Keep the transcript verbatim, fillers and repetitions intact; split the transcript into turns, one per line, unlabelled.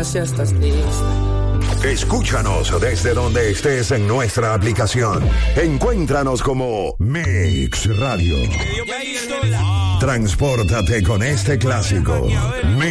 si estás triste.
Escúchanos desde donde estés en nuestra aplicación. Encuéntranos como Mix Radio. Transpórtate con este clásico.